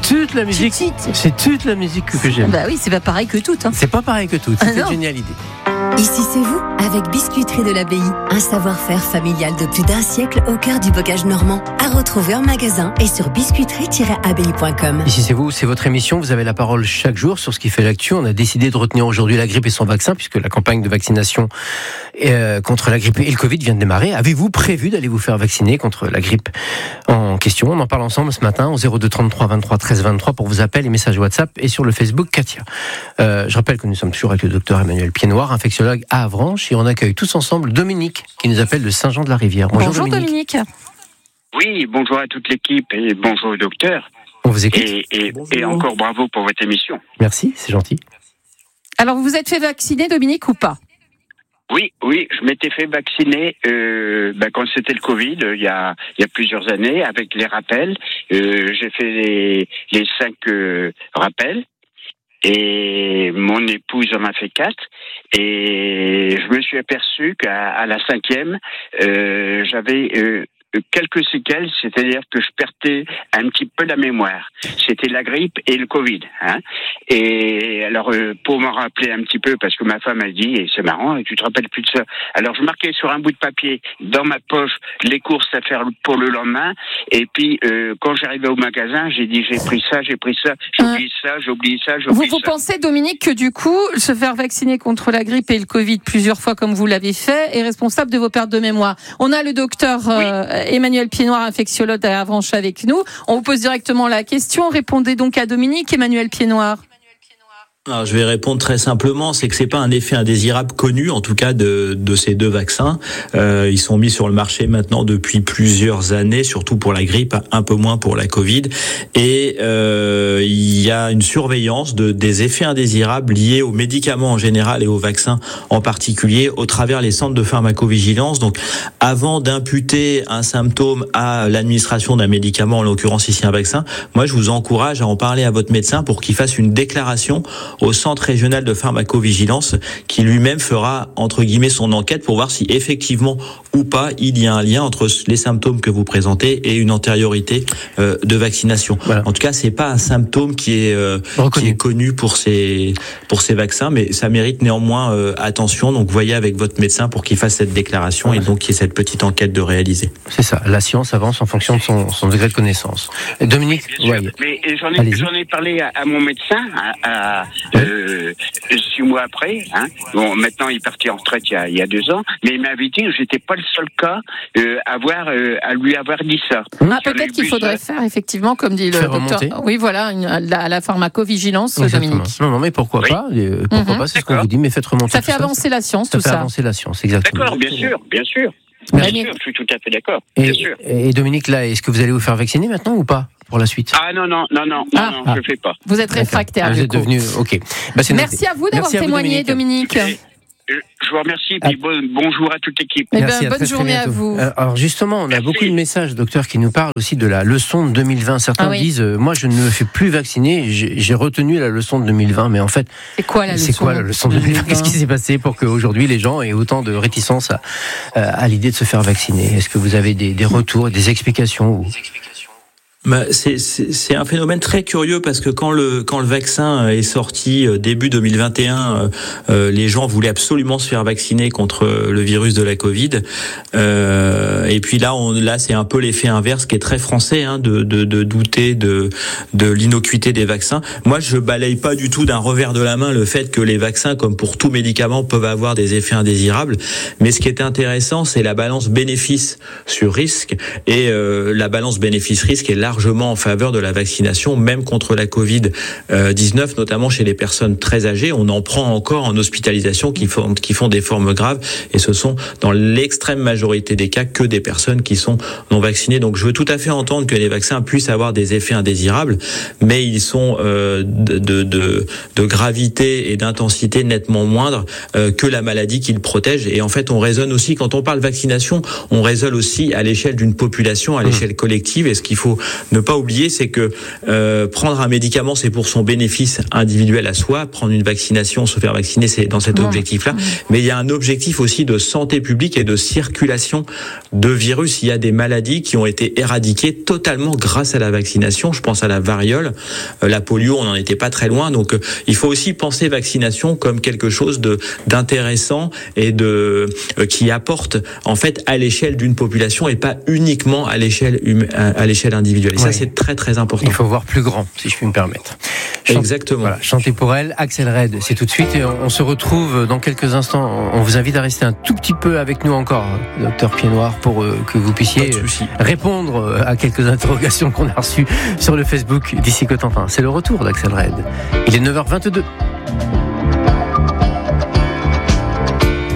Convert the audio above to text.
toute la musique. C'est toute la musique que j'aime. Bah oui, c'est pas pareil que tout. C'est pas pareil que tout. C'est une géniale idée. Ici c'est vous, avec Biscuiterie de l'Abbaye. Un savoir-faire familial de plus d'un siècle au cœur du bocage normand. À retrouver en magasin et sur biscuiterie-abbaye.com. Ici c'est vous, c'est votre émission. Vous avez la parole chaque jour sur ce qui fait l'actu. On a décidé de retenir aujourd'hui la grippe et son vaccin, puisque la campagne de vaccination contre la grippe et le Covid vient de démarrer. Avez-vous prévu d'aller vous faire vacciner contre la grippe en question? On en parle ensemble ce matin au 02 33 23 13 23 pour vos appels et messages WhatsApp et sur le Facebook Katia. Je rappelle que nous sommes toujours avec le docteur Emmanuel Pied-Noir, infectiologue à Avranches, et on accueille tous ensemble Dominique qui nous appelle de Saint-Jean-de-la-Rivière. Bonjour Dominique. Oui, bonjour à toute l'équipe et bonjour au docteur. On vous écoute. Et encore bravo pour votre émission. Merci, c'est gentil. Alors vous vous êtes fait vacciner Dominique ou pas? Oui, je m'étais fait vacciner quand c'était le Covid, il y a plusieurs années, avec les rappels. J'ai fait les 5 rappels. Et mon épouse en a fait 4, et je me suis aperçu qu'à la 5e, j'avais quelques séquelles, c'est-à-dire que je perdais un petit peu la mémoire. C'était la grippe et le Covid. Et alors, pour m'en rappeler un petit peu, parce que ma femme a dit, et c'est marrant, et tu te rappelles plus de ça. Alors, je marquais sur un bout de papier, dans ma poche, les courses à faire pour le lendemain. Et puis, quand j'arrivais au magasin, j'ai dit, j'ai pris ça, j'oublie ça. Vous pensez, Dominique, que du coup, se faire vacciner contre la grippe et le Covid plusieurs fois, comme vous l'avez fait, est responsable de vos pertes de mémoire? On a le docteur Emmanuel Pied-Noir, infectiologue à Avranches avec nous. On vous pose directement la question. Répondez donc à Dominique. Emmanuel Pied-Noir. Alors, je vais répondre très simplement, c'est que c'est pas un effet indésirable connu, en tout cas de ces 2 vaccins. Ils sont mis sur le marché maintenant depuis plusieurs années, surtout pour la grippe, un peu moins pour la Covid. Et il y a une surveillance des effets indésirables liés aux médicaments en général et aux vaccins en particulier, au travers les centres de pharmacovigilance. Donc, avant d'imputer un symptôme à l'administration d'un médicament, en l'occurrence ici un vaccin, moi je vous encourage à en parler à votre médecin pour qu'il fasse une déclaration au centre régional de pharmacovigilance qui lui-même fera, entre guillemets, son enquête pour voir si effectivement ou pas il y a un lien entre les symptômes que vous présentez et une antériorité de vaccination. Voilà. En tout cas, c'est pas un symptôme qui est connu pour ces vaccins, mais ça mérite néanmoins attention. Donc, voyez avec votre médecin pour qu'il fasse cette déclaration et donc qu'il y ait cette petite enquête de réaliser. C'est ça. La science avance en fonction de son degré de connaissance. Dominique, mais j'en ai parlé à mon médecin, 6 mois après. Bon, maintenant il est parti en retraite il y a 2 ans, mais il m'avait dit que j'étais pas le seul cas à lui avoir dit ça. Peut-être qu'il faudrait faire effectivement, comme dit le docteur. Oui, voilà, la pharmacovigilance, Dominique. Non, mais pourquoi pas? Pourquoi pas? C'est ce qu'on vous dit, mais faites remonter. Ça fait avancer la science, tout ça. Ça fait avancer la science, exactement. D'accord, bien sûr. Bien sûr, je suis tout à fait d'accord. Et Dominique, là, est-ce que vous allez vous faire vacciner maintenant ou pas pour la suite? Non, je fais pas. Vous êtes réfractaire. Vous êtes devenu, ok. Merci à vous d'avoir témoigné, Dominique. Je vous remercie et bonjour à toute l'équipe. Bonne journée à vous. Alors justement, on a beaucoup de messages, docteur, qui nous parlent aussi de la leçon de 2020. Certains disent, moi je ne me fais plus vacciner, j'ai retenu la leçon de 2020, mais en fait, c'est quoi la leçon de 2020? Qu'est-ce qui s'est passé pour qu'aujourd'hui les gens aient autant de réticence à l'idée de se faire vacciner? Est-ce que vous avez des retours, des explications C'est un phénomène très curieux parce que quand le vaccin est sorti début 2021, les gens voulaient absolument se faire vacciner contre le virus de la Covid. Et puis là c'est un peu l'effet inverse qui est très français, de douter de l'innocuité des vaccins. Moi, je balaye pas du tout d'un revers de la main le fait que les vaccins, comme pour tout médicament, peuvent avoir des effets indésirables. Mais ce qui est intéressant, c'est la balance bénéfice sur risque, et la balance bénéfice-risque est largement en faveur de la vaccination, même contre la Covid-19, notamment chez les personnes très âgées. On en prend encore en hospitalisation qui font des formes graves, et ce sont dans l'extrême majorité des cas que des personnes qui sont non vaccinées. Donc je veux tout à fait entendre que les vaccins puissent avoir des effets indésirables, mais ils sont de gravité et d'intensité nettement moindres que la maladie qu'ils protègent. Et en fait, on raisonne aussi, quand on parle vaccination, on raisonne aussi à l'échelle d'une population, à l'échelle collective. Et ce qu'il faut ne pas oublier, c'est que prendre un médicament, c'est pour son bénéfice individuel à soi. Prendre une vaccination, se faire vacciner, c'est dans cet objectif-là. Mais il y a un objectif aussi de santé publique et de circulation de virus. Il y a des maladies qui ont été éradiquées totalement grâce à la vaccination. Je pense à la variole, la polio, on n'en était pas très loin. Donc, il faut aussi penser vaccination comme quelque chose d'intéressant et qui apporte en fait à l'échelle d'une population et pas uniquement à l'échelle individuelle. Et ça, c'est très très important. Il faut voir plus grand, si je puis me permettre. Exactement. Voilà, Chanter pour elle, Axel Red, c'est tout de suite. Et on se retrouve dans quelques instants. On vous invite à rester un tout petit peu avec nous encore, docteur Pied-Noir, pour que vous puissiez répondre à quelques interrogations qu'on a reçues sur le Facebook d'ici Cotentin. C'est le retour d'Axel Red. Il est 9h22.